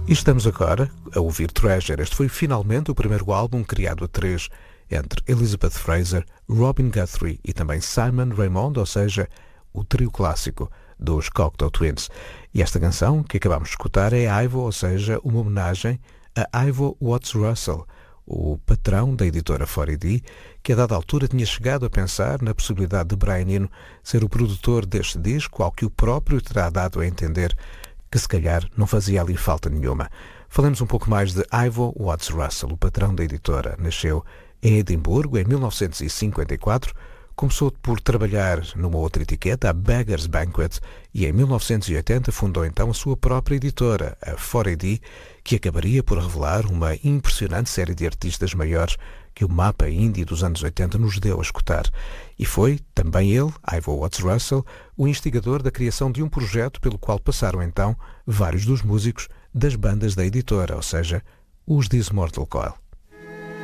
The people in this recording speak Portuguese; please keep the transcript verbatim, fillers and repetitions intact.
E estamos agora a ouvir Treasure. Este foi finalmente o primeiro álbum criado a três entre Elizabeth Fraser, Robin Guthrie e também Simon Raymonde, ou seja, o trio clássico dos Cocteau Twins. E esta canção que acabamos de escutar é Ivo, ou seja, uma homenagem a Ivo Watts Russell, o patrão da editora quatro A D, que a dada altura tinha chegado a pensar na possibilidade de Brian Eno ser o produtor deste disco, ao que o próprio terá dado a entender que se calhar não fazia ali falta nenhuma. Falemos um pouco mais de Ivo Watts Russell, o patrão da editora. Nasceu em Edimburgo em mil novecentos e cinquenta e quatro, começou por trabalhar numa outra etiqueta, a Beggar's Banquet, e em mil novecentos e oitenta fundou então a sua própria editora, a quatro A D, que acabaria por revelar uma impressionante série de artistas maiores que o mapa indie dos anos oitenta nos deu a escutar. E foi também ele, Ivo Watts Russell, o instigador da criação de um projeto pelo qual passaram então vários dos músicos das bandas da editora, ou seja, os This Mortal Coil.